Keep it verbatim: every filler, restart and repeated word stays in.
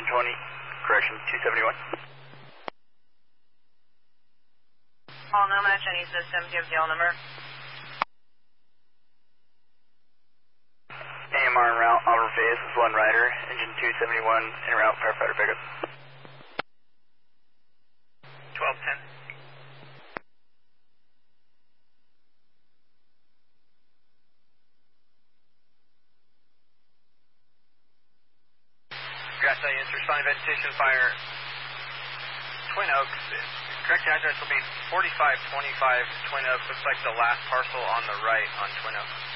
twenty, correction, two seventy-one. All no match any system, give the all number. A M R en route, Auburn phase is one rider, engine two seventy-one, en route, firefighter pickup. twelve ten. Grass Valley Answer, sign vegetation fire, Twin Oaks. Correct address will be forty-five twenty-five Twin Oaks. Looks like the last parcel on the right on Twin Oaks.